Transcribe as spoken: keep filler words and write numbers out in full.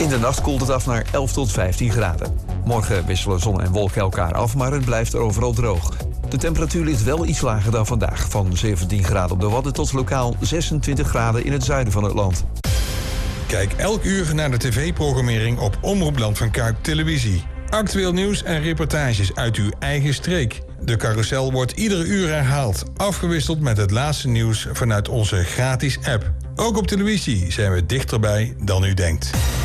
In de nacht koelt het af naar elf tot vijftien graden. Morgen wisselen zon en wolken elkaar af, maar het blijft overal droog. De temperatuur ligt wel iets lager dan vandaag. Van zeventien graden op de Wadden tot lokaal zesentwintig graden in het zuiden van het land. Kijk elk uur naar de tv-programmering op Omroep Land van Kuik Televisie. Actueel nieuws en reportages uit uw eigen streek. De carousel wordt iedere uur herhaald, afgewisseld met het laatste nieuws vanuit onze gratis app. Ook op televisie zijn we dichterbij dan u denkt.